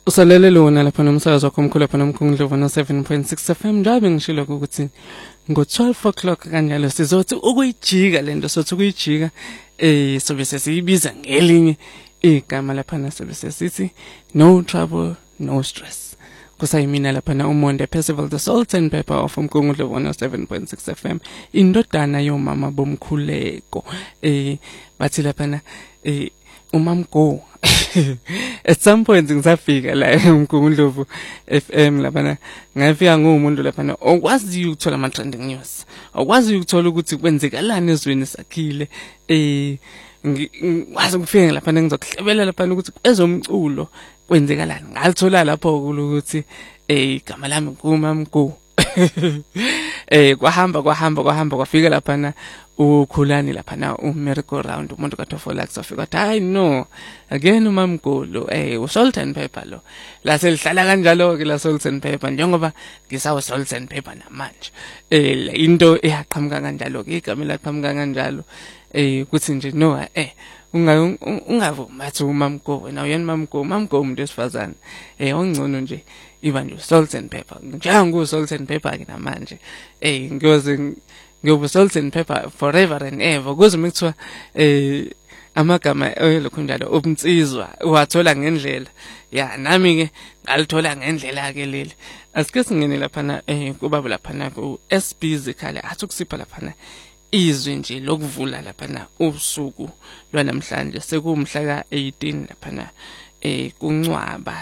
Usalele lona lapha nomsakazo wakho omkhulu lapha nomkhundlo no 7.6 FM njabe ngishilo ukuthi ngo-12 o'clock kanjalo sizothi ukuyijika lento sothi ukuyijika sobe sesiyibiza ngelinye igama lapha nasobe sesithi no trouble no stress. Kusayimina lapha na uMonde Percival the Salt and Pepper of umkhundlo no 7.6 FM indodana yomama bomkhuleko bathi lapha na umamgo at some point ngisafika la umkhundlovu FM lapha ngafika ngumuntu lapha okwazi ukuthola ama trending news okwazi ukuthola ukuthi kwenzekalani ezweni sakhile ngikwazi ukufika lapha ngizokuhlebela lapha ukuthi kwezomculo kwenzekalani ngalithola lapho ukuthi igama lami kumamgo kwahamba kwafika lapha na ukhulani lapha na uMiracle Round umuntu kaThofolax wafika wathi hayi no again umamgolo uSalt and Pepper lo la selihlala kanjalo ke la Salt and Pepper njengoba ngisawo Salt and Pepper namanje into eyaqhamuka kanjalo ke igama laqhamuka kanjalo kuthi nje no ungavuma athi umamgo wena uyena mamgo umuntu esifazane ongcono nje iba nje Salt and Pepper njengo Salt and Pepper ke namanje ngiyobe Salt and Pepper forever and ever kuze mikuthiwa amagama lokho njalo obunsizwa wathola ngendlela ya nami ke ngalithola ngendlela ke leli asike singene lapha na kubaba lapha na ku SB Zikhale athi ukusipha lapha na izwi nje lokuvula lapha na usuku lwanamhlanje sekumhla ka18 lapha na kuNcwaba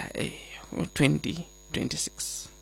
2026.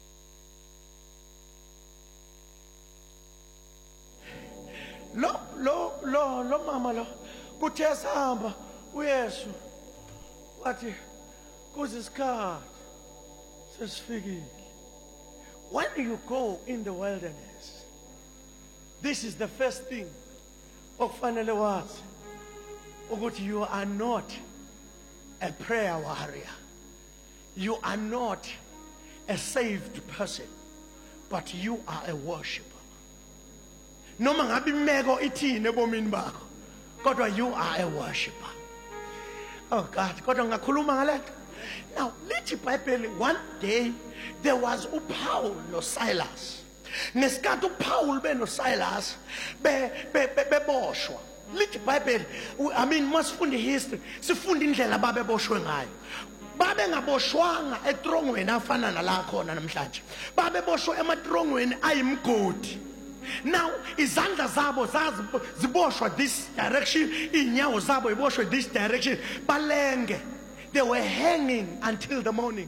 Lo mama lo kuthe sahamba uYesu wathi kuzisikhathi sesifikile. When you go in the wilderness, this is the first thing okufanele wazi ukuthi you are not a prayer warrior. You are not a saved person, but you are a worshipper. Noma ngabe imeko ithini ebomini bakho kodwa you are a worshipper. Oh God, kodwa ngakhuluma ngalento. Now lithi iBhayibheli one day there was uPaul noSilas. Ngesikhathi uPaul benoSilas beboshwa. Lithi iBhayibheli I mean masifunde history sifunde indlela babeboshwe ngayo. Babe ngaboshwanga etrongweni afana nala khona namhlanje. Babeboshwe ematrongweni ayimgodi. Now izandla zabo ziboshwa this direction, inyawo zabo iboshwe this direction, balenge. They were hanging until the morning.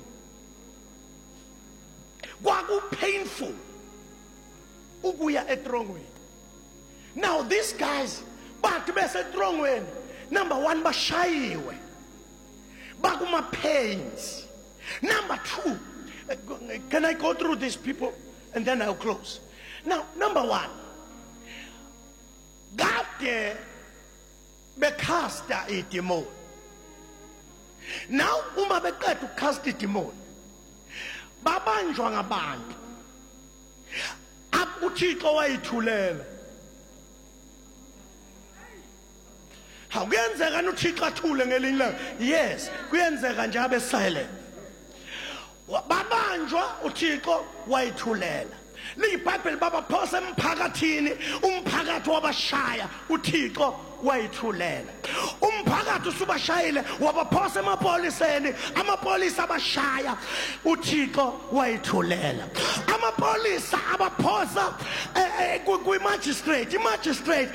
Kwaku painful ukuya etrongweni. Now these guys bathi bese etrongweni number 1 bashayiwe bakuma pains. Number 2, can I go through these people and then I'll close? Now, number 1, kade bekhasta idemon. Now, uma beqeda ukukhasta idemon, babanjwa ngabantu. UThixo wayithulela. Kuyenzeka uThixo athule ngelinye ilanga. Yes, kuyenzeka nje abe silent. Babanjwa uThixo wayithulela. LiBhayibheli babaphosa emphakathini umphakathi wabashaya uThixo wayithulela. Umphakathi usubashayile wabaphosa emapoliseni amapolisa abashaya uThixo wayithulela. Amapolisa abaphosa kwi magistrate